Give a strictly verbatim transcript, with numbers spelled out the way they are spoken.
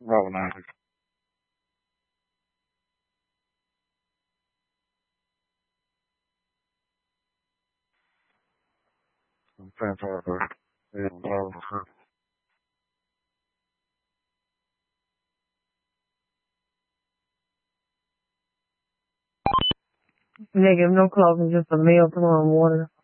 Problematic. Fantastic. Yeah, brother. Nigga, no clothing, just a meal, food, and water.